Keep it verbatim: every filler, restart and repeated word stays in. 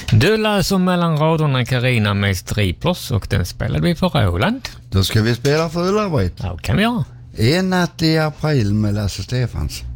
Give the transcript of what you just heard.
Du läser mellan raderna Carina med Striplers och den spelade vi för Roland. Då ska vi spela för Ulla-Britt. Ja, kan vi göra. En natt i april med Lasse Stefans.